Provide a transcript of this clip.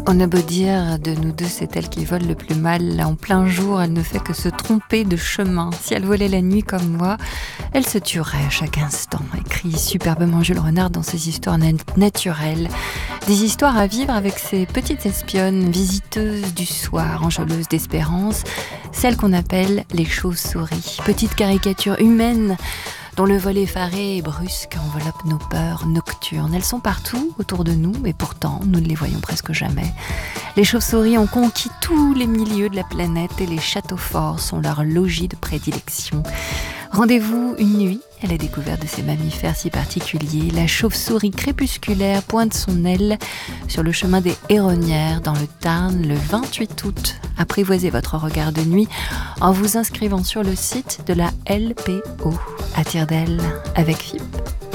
On a beau dire, de nous deux, c'est elle qui vole le plus mal. En plein jour, elle ne fait que se tromper de chemin. Si elle volait la nuit comme moi, elle se tuerait à chaque instant, écrit superbement Jules Renard dans ses histoires naturelles. Des histoires à vivre avec ces petites espionnes, visiteuses du soir, enjôleuses d'espérance, celles qu'on appelle les chauves-souris. Petites caricatures humaines dont le vol effaré et brusque enveloppe nos peurs nocturnes. Elles sont partout autour de nous, et pourtant, nous ne les voyons presque jamais. Les chauves-souris ont conquis tous les milieux de la planète et les châteaux forts sont leur logis de prédilection. Rendez-vous une nuit à la découverte de ces mammifères si particuliers. La chauve-souris crépusculaire pointe son aile sur le chemin des Héronnières dans le Tarn le 28 août. Apprivoisez votre regard de nuit en vous inscrivant sur le site de la LPO à Tire-d'Aile avec FIP.